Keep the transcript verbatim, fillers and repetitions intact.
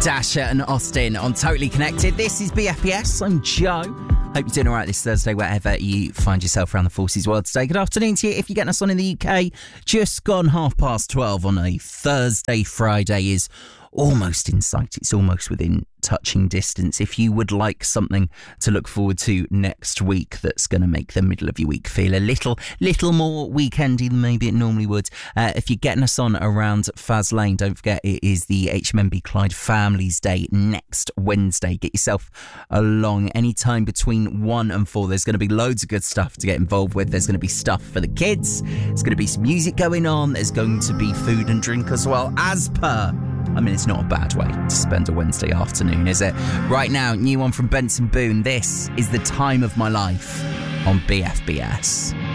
Dasher and Austin on Totally Connected. This is B F B S. I'm Joe. Hope you're doing all right this Thursday, wherever you find yourself around the forces world today. Good afternoon to you if you're getting us on in the U K. Just gone half past twelve on a Thursday. Friday is almost in sight. It's almost within touching distance. If you would like something to look forward to next week that's going to make the middle of your week feel a little little more weekendy than maybe it normally would, uh, if you're getting us on around Faz Lane, don't forget it is the H M M B Clyde Families Day next Wednesday. Get yourself along anytime between one and four. There's going to be loads of good stuff to get involved with. There's going to be stuff for the kids. There's going to be some music going on. There's going to be food and drink as well, as per... I mean, it's not a bad way to spend a Wednesday afternoon, is it? Right now, new one from Benson Boone. This is The Time of My Life on B F B S.